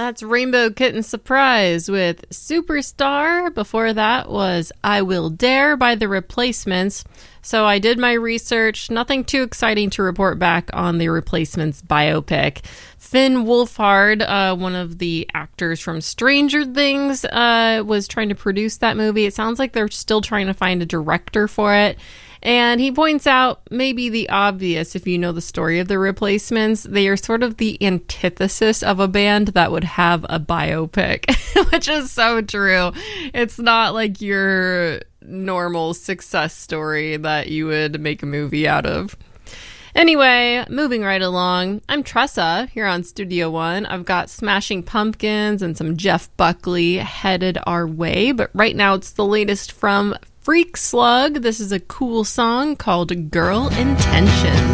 That's Rainbow Kitten Surprise with Superstar. Before that was I Will Dare by The Replacements. So I did my research. Nothing too exciting to report back on The Replacements biopic. Finn Wolfhard, one of the actors from Stranger Things, was trying to produce that movie. It sounds like they're still trying to find a director for it. And he points out maybe the obvious, if you know the story of The Replacements. They are sort of the antithesis of a band that would have a biopic, which is so true. It's not like your normal success story that you would make a movie out of. Anyway, moving right along, I'm Tressa here on Studio One. I've got Smashing Pumpkins and some Jeff Buckley headed our way, but right now it's the latest from Freak Slug. This is a cool song called Girl Intentions.